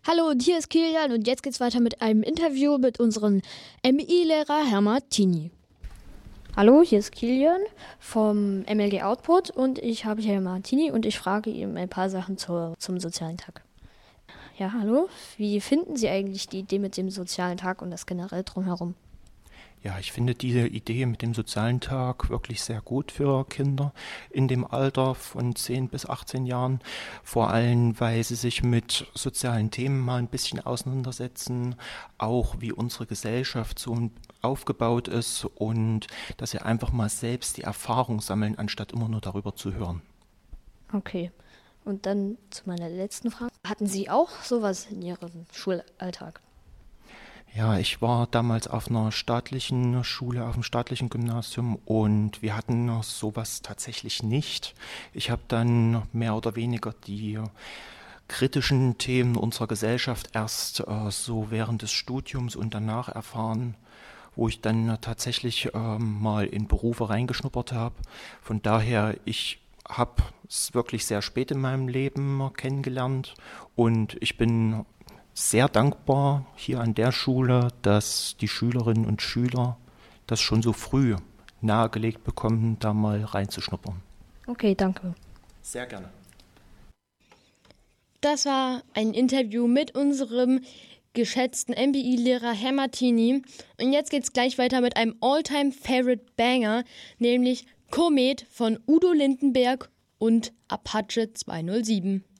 Hallo, und hier ist Kilian und jetzt geht's weiter mit einem Interview mit unserem MI-Lehrer Herr Martini. Hallo, hier ist Kilian vom MLG Output und ich habe hier Herrn Martini und ich frage ihm ein paar Sachen zum sozialen Tag. Ja, hallo, wie finden Sie eigentlich die Idee mit dem sozialen Tag und das generell drumherum? Ja, ich finde diese Idee mit dem sozialen Tag wirklich sehr gut für Kinder in dem Alter von 10 bis 18 Jahren. Vor allem, weil sie sich mit sozialen Themen mal ein bisschen auseinandersetzen, auch wie unsere Gesellschaft so aufgebaut ist und dass sie einfach mal selbst die Erfahrung sammeln, anstatt immer nur darüber zu hören. Okay, und dann zu meiner letzten Frage. Hatten Sie auch sowas in Ihrem Schulalltag? Ja, ich war damals auf einer staatlichen Schule, auf einem staatlichen Gymnasium und wir hatten sowas tatsächlich nicht. Ich habe dann mehr oder weniger die kritischen Themen unserer Gesellschaft erst so während des Studiums und danach erfahren, wo ich dann tatsächlich mal in Berufe reingeschnuppert habe. Von daher, ich habe es wirklich sehr spät in meinem Leben kennengelernt und ich bin sehr dankbar hier an der Schule, dass die Schülerinnen und Schüler das schon so früh nahegelegt bekommen, da mal reinzuschnuppern. Okay, danke. Sehr gerne. Das war ein Interview mit unserem geschätzten MBI-Lehrer Herr Martini. Und jetzt geht's gleich weiter mit einem All-Time-Favorite-Banger, nämlich Komet von Udo Lindenberg und Apache 207.